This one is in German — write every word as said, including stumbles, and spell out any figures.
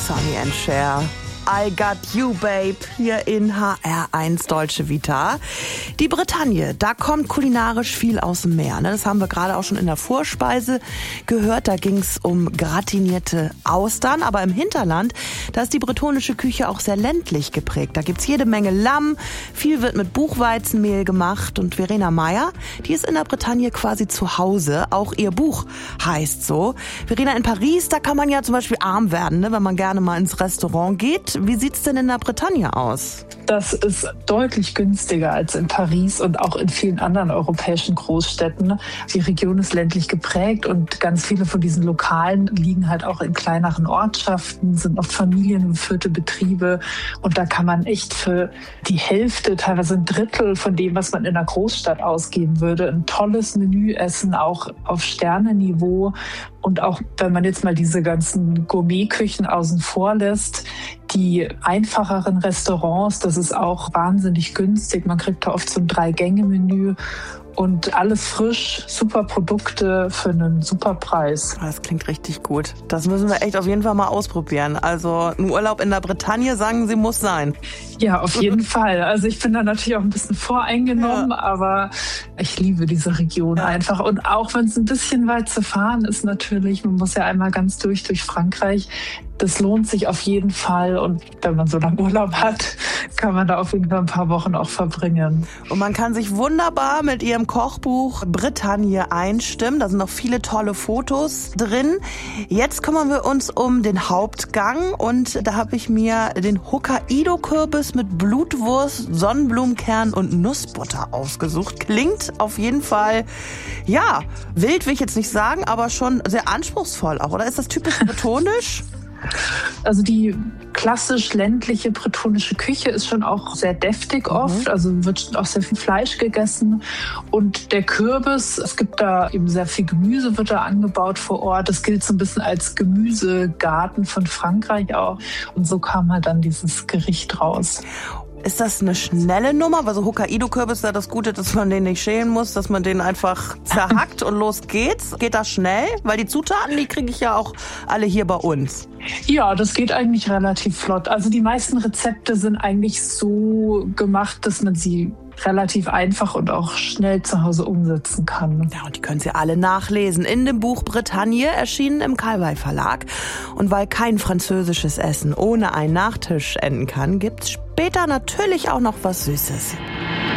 Sonny and Cher. I Got You, Babe, hier in H R eins Deutsche Vita. Die Bretagne, da kommt kulinarisch viel aus dem Meer. Ne? Das haben wir gerade auch schon in der Vorspeise gehört. Da ging es um gratinierte Austern. Aber im Hinterland, da ist die bretonische Küche auch sehr ländlich geprägt. Da gibt's jede Menge Lamm. Viel wird mit Buchweizenmehl gemacht. Und Verena Meyer, die ist in der Bretagne quasi zu Hause. Auch ihr Buch heißt so. Verena, in Paris, da kann man ja zum Beispiel arm werden, ne? Wenn man gerne mal ins Restaurant geht. Wie sieht's denn in der Bretagne aus? Das ist deutlich günstiger als in Paris und auch in vielen anderen europäischen Großstädten. Die Region ist ländlich geprägt und ganz viele von diesen Lokalen liegen halt auch in kleineren Ortschaften, sind oft familiengeführte Betriebe. Und da kann man echt für die Hälfte, teilweise ein Drittel von dem, was man in einer Großstadt ausgeben würde, ein tolles Menü essen, auch auf Sternenniveau. Und auch wenn man jetzt mal diese ganzen Gourmetküchen außen vor lässt, die einfacheren Restaurants, das ist auch wahnsinnig günstig. Man kriegt da oft so ein Drei-Gänge-Menü und alles frisch, super Produkte für einen super Preis. Das klingt richtig gut. Das müssen wir echt auf jeden Fall mal ausprobieren. Also ein Urlaub in der Bretagne, sagen Sie, muss sein. Ja, auf jeden Fall. Also ich bin da natürlich auch ein bisschen voreingenommen, ja. aber ich liebe diese Region ja. einfach. Und auch wenn es ein bisschen weit zu fahren ist natürlich, man muss ja einmal ganz durch, durch Frankreich. Das lohnt sich auf jeden Fall. Und wenn man so lange Urlaub hat, kann man da auf jeden Fall ein paar Wochen auch verbringen. Und man kann sich wunderbar mit ihrem Kochbuch Bretagne einstimmen. Da sind noch viele tolle Fotos drin. Jetzt kümmern wir uns um den Hauptgang. Und da habe ich mir den Hokkaido-Kürbis mit Blutwurst, Sonnenblumenkern und Nussbutter ausgesucht. Klingt auf jeden Fall, ja, wild will ich jetzt nicht sagen, aber schon sehr anspruchsvoll auch. Oder ist das typisch bretonisch? Also die klassisch ländliche bretonische Küche ist schon auch sehr deftig oft, mhm. also wird auch sehr viel Fleisch gegessen. Und der Kürbis, es gibt da eben sehr viel Gemüse, wird da angebaut vor Ort. Das gilt so ein bisschen als Gemüsegarten von Frankreich auch. Und so kam halt dann dieses Gericht raus. Ist das eine schnelle Nummer? Weil so Hokkaido-Kürbis ist ja das Gute, dass man den nicht schälen muss, dass man den einfach zerhackt und los geht's. Geht das schnell? Weil die Zutaten, die kriege ich ja auch alle hier bei uns. Ja, das geht eigentlich relativ flott. Also die meisten Rezepte sind eigentlich so gemacht, dass man sie relativ einfach und auch schnell zu Hause umsetzen kann. Ja, und die können Sie alle nachlesen in dem Buch Bretagne, erschienen im Kalwei Verlag. Und weil kein französisches Essen ohne einen Nachtisch enden kann, gibt's später natürlich auch noch was Süßes.